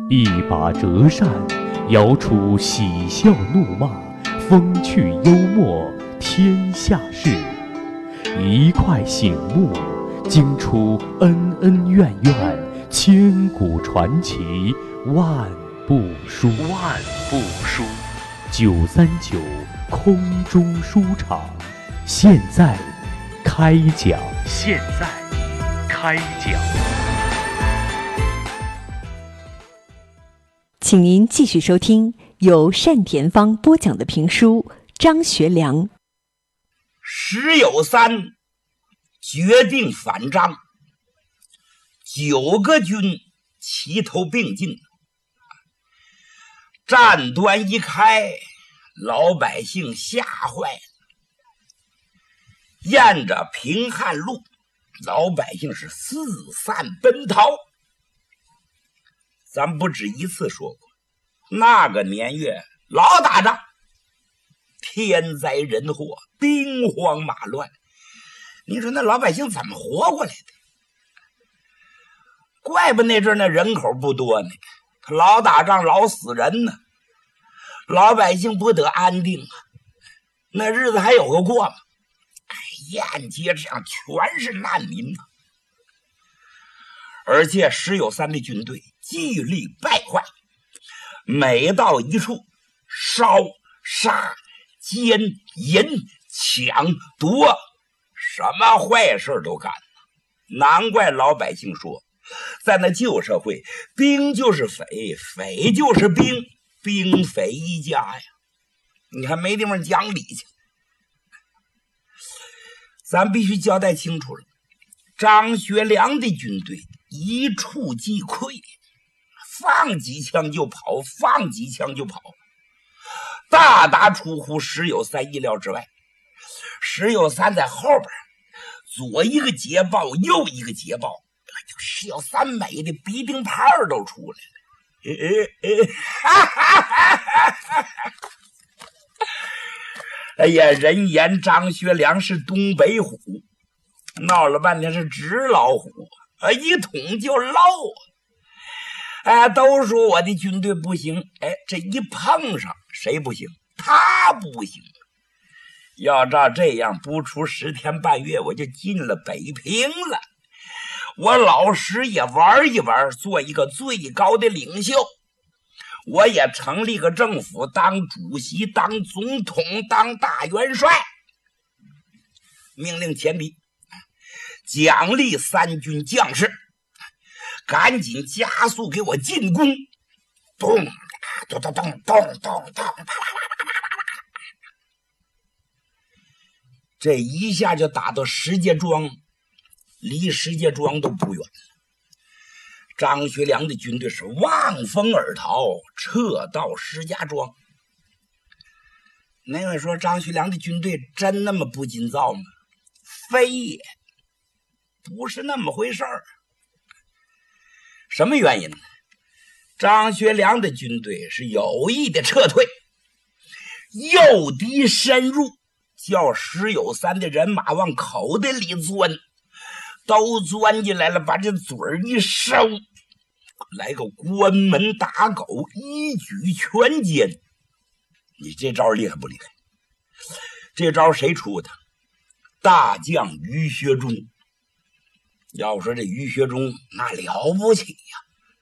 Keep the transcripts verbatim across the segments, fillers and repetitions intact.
一把折扇，摇出喜笑怒骂，风趣幽默，天下事；一块醒目，惊出恩恩怨怨，千古传奇，万部书。万部书。九三九空中书场，现在开讲。现在开讲。 请您继续收听由单田芳播讲的评书《张学良》。 石有三决定反张，九个军齐头并进，战端一开，老百姓吓坏了。沿着平汉路，老百姓是四散奔逃。咱不止一次说过，那个年月老打仗，天灾人祸，兵荒马乱，你说那老百姓怎么活过来的？怪不那阵那人口不多呢，他老打仗老死人呢，老百姓不得安定啊，那日子还有个过吗？哎，沿街上全是难民啊！而且石有三的军队纪律败坏，每到一处烧杀奸淫抢夺，什么坏事都干。难怪老百姓说，在那旧社会，兵就是匪，匪就是兵，兵匪一家呀，你还没地方讲理去。咱必须交代清楚了，张学良的军队一触即溃，放几枪就跑，放几枪就跑，大大出乎石有三意料之外。石有三在后边，左一个捷报，右一个捷报，石有三美的鼻钉牌都出来了。哈哈哈哈哈！哎呀，人言张学良是东北虎，闹了半天是纸老虎，啊，一捅就漏。哎，都说我的军队不行，哎，这一碰上谁不行？他不行。要照这样，不出十天半月，我就进了北平了。我老石也玩一玩，做一个最高的领袖。我也成立个政府，当主席，当总统，当大元帅。命令前敌，奖励三军将士，赶紧加速给我进攻。咚咚咚咚咚咚咚，这一下就打到石家庄，离石家庄都不远了。张学良的军队是望风而逃，撤到石家庄。那位说张学良的军队真那么不尽造吗？非也，不是那么回事儿。什么原因呢？张学良的军队是有意的撤退，诱敌深入，叫石有三的人马往口袋里钻，都钻进来了，把这嘴儿一收，来个关门打狗，一举全歼。你这招厉害不厉害？这招谁出的？大将于学忠。要说这于学忠那了不起呀，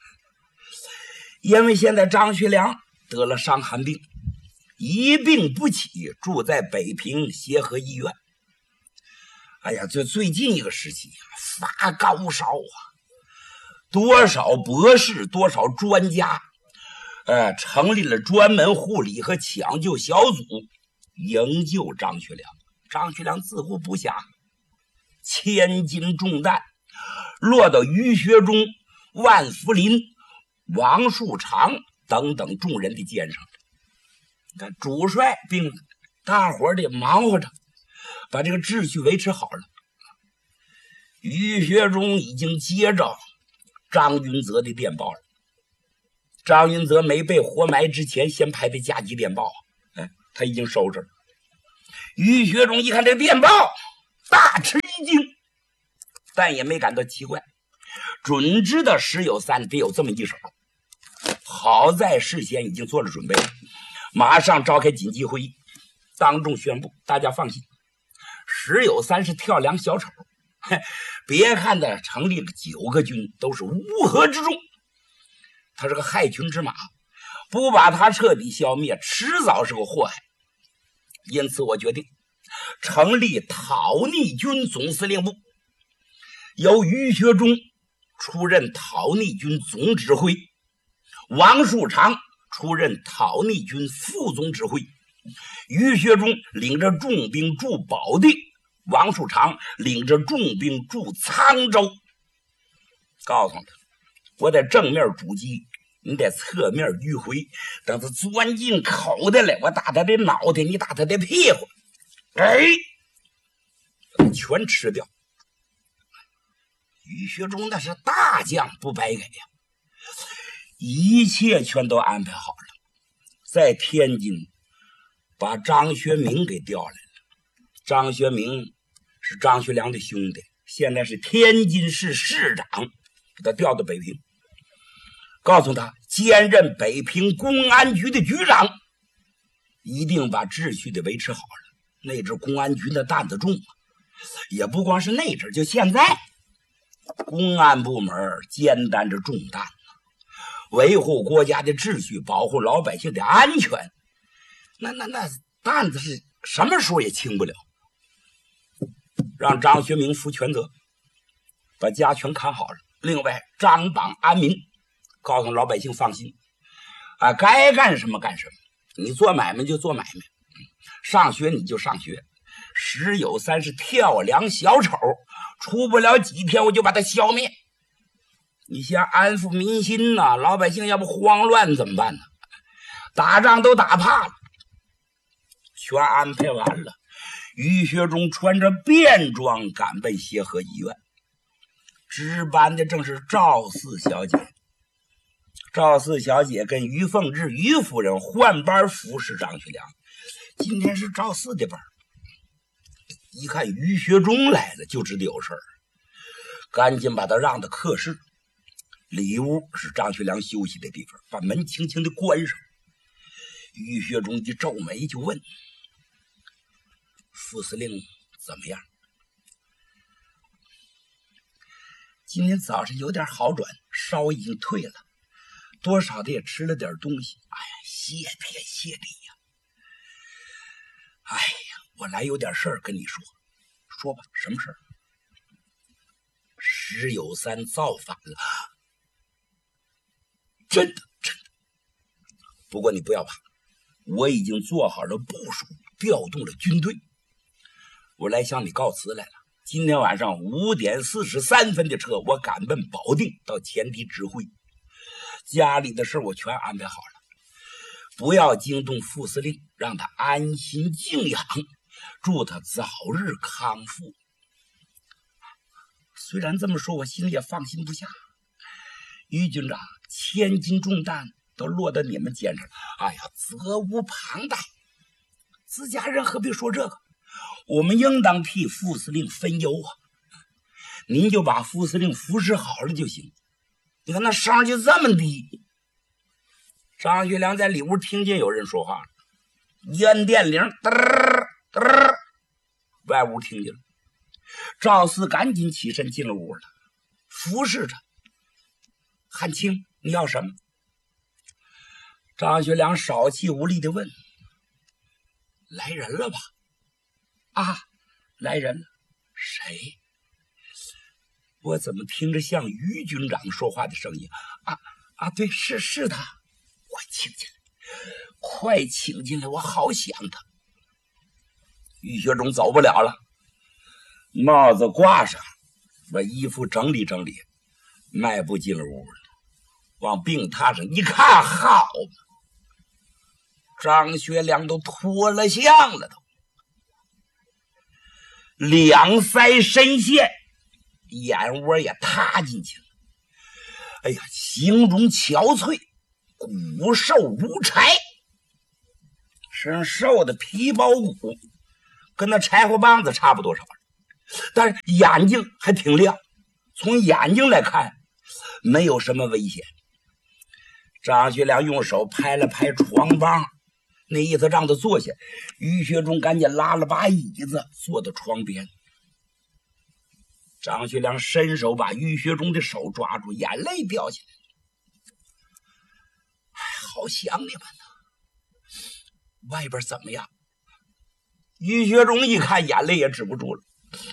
因为现在张学良得了伤寒病，一病不起，住在北平协和医院。哎呀，这最近一个时期发高烧啊，多少博士，多少专家，呃，成立了专门护理和抢救小组，营救张学良。张学良自顾不暇，千斤重担落到于学忠、万福林、王树常等等众人的肩上。你看主帅病了，大伙儿得忙活着，把这个秩序维持好了。于学忠已经接着张云泽的电报了。张云泽没被活埋之前先派的加急电报，哎，他已经收着了。于学忠一看这个电报，大吃一惊，但也没感到奇怪，准知道石有三得有这么一手。 好在事先已经做了准备，马上召开紧急会议，当众宣布，大家放心，石有三是跳梁小丑，别看他成立了九个军，都是乌合之众，他是个害群之马，不把他彻底消灭，迟早是个祸害。因此我决定成立讨逆军总司令部，由于学忠出任讨逆军总指挥，王树常出任讨逆军副总指挥。于学忠领着重兵驻保定，王树常领着重兵驻沧州。告诉他，我在正面阻击，你得侧面迂回，等他钻进口袋来，我打他的脑袋，你打他的屁股，哎，全吃掉。于学忠那是大将，不白给呀，一切全都安排好了。在天津把张学明给调来了。张学明是张学良的兄弟，现在是天津市市长，给他调到北平，告诉他兼任北平公安局的局长，一定把秩序得维持好了。那支公安局的担子重啊，也不光是那支，就现在公安部门肩担着重担，维护国家的秩序，保护老百姓的安全，那那那担子是什么时候也轻不了。让张学明负全责，把家全看好了。另外张榜安民，告诉老百姓放心啊，该干什么干什么，你做买卖就做买卖，上学你就上学。石有三是跳梁小丑，出不了几天我就把他消灭。你先安抚民心呐、啊，老百姓要不慌乱怎么办呢？打仗都打怕了。全安排完了，于学忠穿着便装赶奔协和医院，值班的正是赵四小姐。赵四小姐跟于凤至于夫人换班服侍张学良，今天是赵四的班。一看于学忠来了，就知道有事儿，赶紧把他让到客室。里屋是张学良休息的地方，把门轻轻的关上。于学忠一皱眉就问：副司令怎么样？今天早上有点好转，烧已经退了，多少的也吃了点东西。哎呀，谢天谢地呀！哎呀，我来有点事儿跟你说，说吧，什么事儿？石有三造反了，真的真的。不过你不要怕，我已经做好了部署，调动了军队。我来向你告辞来了。今天晚上五点四十三分的车，我赶奔保定到前敌指挥。家里的事我全安排好了，不要惊动副司令，让他安心静养，祝他早日康复。虽然这么说，我心里也放心不下。于军长，千斤重担都落到你们肩上了，哎呀，责无旁贷。自家人何必说这个？我们应当替副司令分忧啊！您就把副司令服侍好了就行。你看那声就这么低。张学良在里屋听见有人说话了，一摁电铃，嘚儿嘚儿，外屋听见了。赵四赶紧起身进了屋了，服侍着。汉卿，你要什么？张学良少气无力地问：来人了吧？啊，来人了。谁？我怎么听着像于军长说话的声音？啊啊，对，是是他。快请进来，快请进来，我好想他。于学忠走不了了，帽子挂上，把衣服整理整理，迈步进了屋了。往病榻上一看，好，张学良都脱了相了，都两腮深陷，眼窝也塌进去了。哎呀，形容憔悴，骨瘦如柴，身上瘦的皮包骨，跟那柴火棒子差不多少了。但是眼睛还挺亮，从眼睛来看没有什么危险。 张学良用手拍了拍床帮，那意思让他坐下。于学忠赶紧拉了把椅子坐到床边。张学良伸手把于学忠的手抓住，眼泪掉下来。哎，好想你们呐！外边怎么样？于学忠一看，眼泪也止不住了。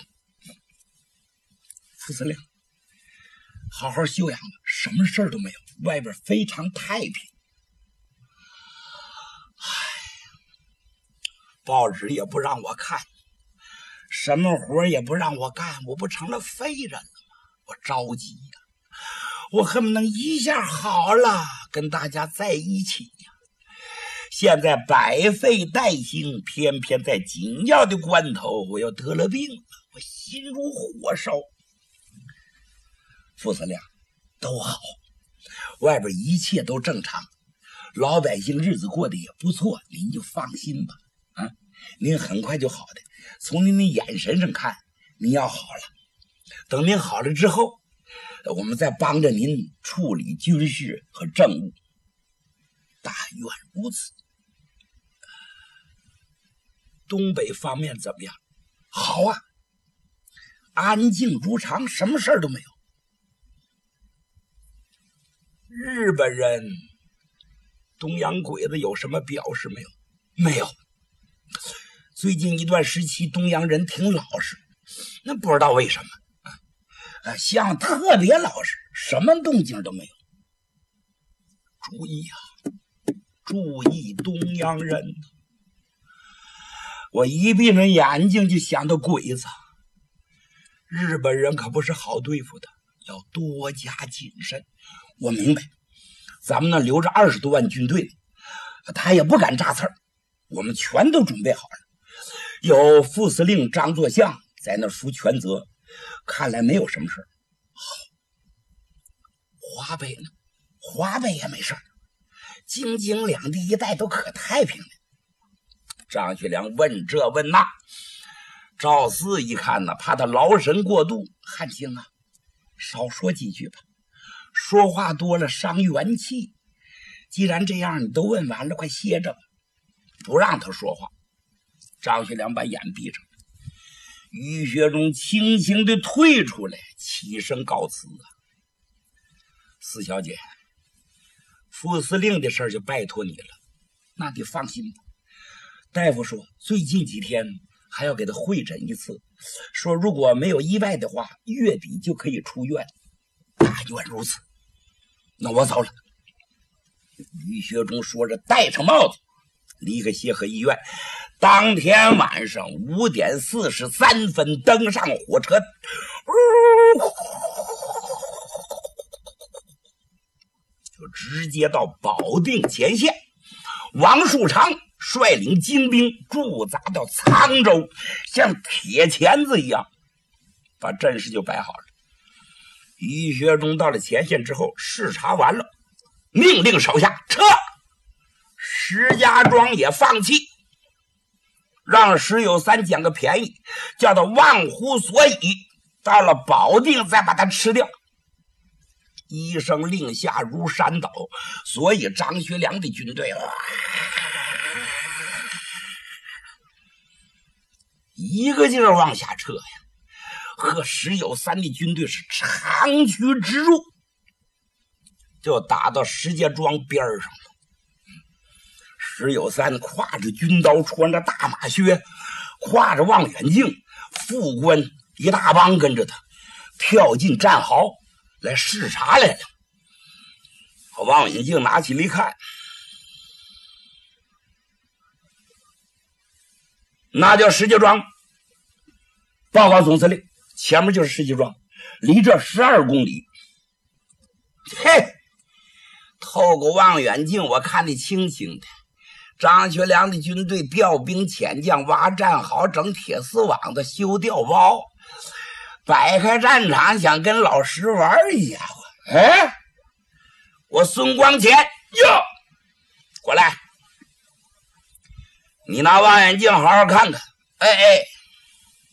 副司令，好好休养吧，什么事儿都没有，外边非常太平。唉，报纸也不让我看，什么活也不让我干，我不成了废人了吗？我着急呀，我恨不能一下好了，跟大家在一起呀。现在百废待兴，偏偏在紧要的关头，我又得了病了，我心如火烧。副司令，都好，外边一切都正常，老百姓日子过得也不错，您就放心吧。啊，您很快就好的，从您的眼神上看，您要好了。等您好了之后，我们再帮着您处理军事和政务。但愿如此。东北方面怎么样？好啊，安静如常，什么事儿都没有。日本人东洋鬼子有什么表示没有？没有。最近一段时期，东洋人挺老实，那不知道为什么啊，像特别老实，什么动静都没有。注意啊，注意东洋人！我一闭上眼睛就想到鬼子，日本人可不是好对付的，要多加谨慎。我明白，咱们那留着二十多万军队，他也不敢扎刺儿，我们全都准备好了。有副司令张作相在那负全责，看来没有什么事。好，华北呢？华北也没事，京津两地一带都可太平了。张学良问这问那，赵四一看呢，怕他劳神过度，汉卿啊，少说几句吧。说话多了伤元气，既然这样，你都问完了，快歇着吧。不让他说话。张学良把眼闭上，于学忠轻轻地退出来，起身告辞啊。四小姐，副司令的事就拜托你了，那你放心吧。大夫说最近几天还要给他会诊一次，说如果没有意外的话，月底就可以出院。但愿如此。那我走了。于学忠说着，戴上帽子离开协和医院。当天晚上五点四十三分登上火车，就直接到保定前线。王树常率领精兵驻扎到沧州，像铁钳子一样把阵势就摆好了。于学忠到了前线之后，视察完了，命令手下撤，石家庄也放弃，让石有三捡个便宜，叫他忘乎所以，到了保定再把他吃掉。医生令下如山倒，所以张学良的军队、啊、一个劲儿往下撤呀，和石有三的军队是长驱直入，就打到石家庄边上了。石有三挎着军刀，穿着大马靴，挎着望远镜，副官一大帮跟着他，跳进战壕来视察来了。望远镜拿起来一看，那叫石家庄。报告总司令，前面就是石家庄，离这十二公里。嘿，透过望远镜我看得清清的。张学良的军队调兵遣将，挖战壕，整铁丝网子，修碉堡，摆开战场，想跟老石玩一家伙。哎，我孙光前哟，过来，你拿望远镜好好看看。哎哎，